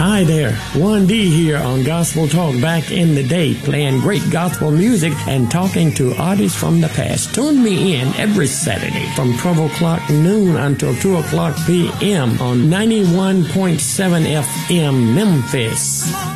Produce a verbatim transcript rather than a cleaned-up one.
Hi there, one D here on Gospel Talk back in the day, playing great gospel music and talking to artists from the past. Tune me in every Saturday from twelve o'clock noon until two o'clock p m on ninety-one point seven F M Memphis.